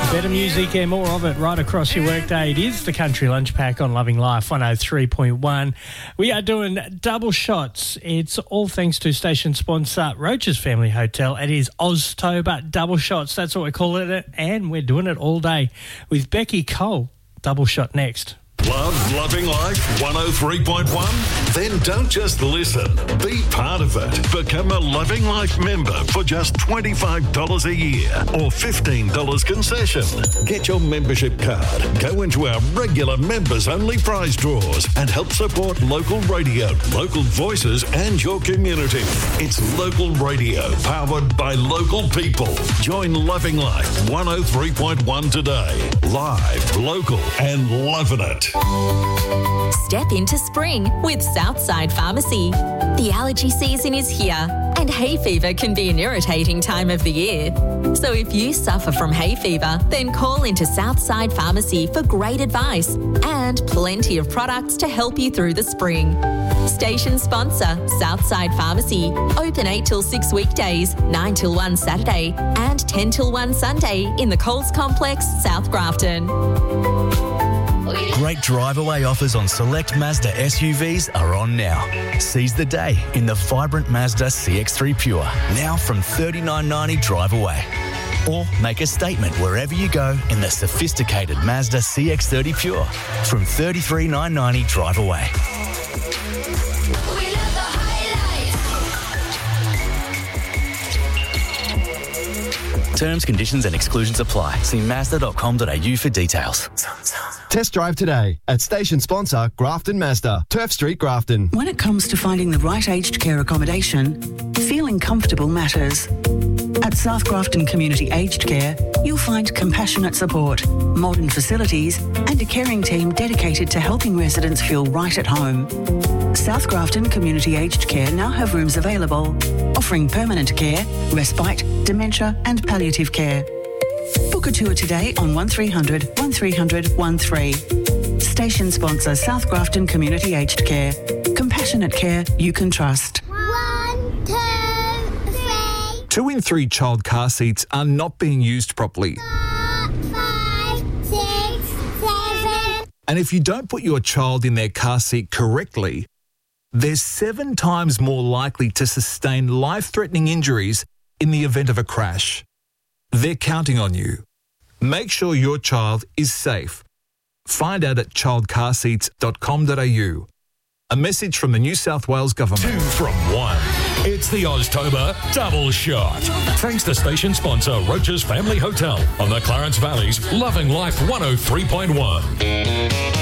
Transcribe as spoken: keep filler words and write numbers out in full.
Better music and more of it right across your workday. It is the Country Lunch Pack on Loving Life one oh three point one. We are doing double shots. It's all thanks to station sponsor Roach's Family Hotel. It is Oztober double shots. That's what we're calling it, and we're doing it all day with Becky Cole. Double shot next. Love Loving Life one oh three point one? Then don't just listen. Be part of it. Become a Loving Life member for just twenty-five dollars a year or fifteen dollars concession. Get your membership card, go into our regular members-only prize draws and help support local radio, local voices and your community. It's local radio powered by local people. Join Loving Life one oh three point one today. Live, local and loving it. Step into spring with Southside Pharmacy. The allergy season is here and hay fever can be an irritating time of the year. So if you suffer from hay fever, then call into Southside Pharmacy for great advice and plenty of products to help you through the spring. Station sponsor Southside Pharmacy. Open eight till six weekdays, nine till one Saturday and ten till one Sunday in the Coles Complex, South Grafton. Great drive-away offers on select Mazda S U Vs are on now. Seize the day in the vibrant Mazda C X three Pure, now from thirty-nine ninety drive away. Or make a statement wherever you go in the sophisticated Mazda C X thirty Pure from thirty-three nine ninety drive away. Terms, conditions and exclusions apply. See mazda dot com dot a u for details. Test drive today at station sponsor Grafton Mazda, Turf Street, Grafton. When it comes to finding the right aged care accommodation, feeling comfortable matters. At South Grafton Community Aged Care, you'll find compassionate support, modern facilities and a caring team dedicated to helping residents feel right at home. South Grafton Community Aged Care now have rooms available, offering permanent care, respite, dementia and palliative care. Book a tour today on one three hundred, one three hundred, thirteen. Station sponsor South Grafton Community Aged Care. Compassionate care you can trust. One, two, three. Two in three child car seats are not being used properly. Four, five, six, seven. And if you don't put your child in their car seat correctly, they're seven times more likely to sustain life-threatening injuries in the event of a crash. They're counting on you. Make sure your child is safe. Find out at child car seats dot com dot a u. A message from the New South Wales Government. Two from one. It's the Oztober double shot. Thanks to station sponsor Roach's Family Hotel on the Clarence Valley's Loving Life one oh three point one.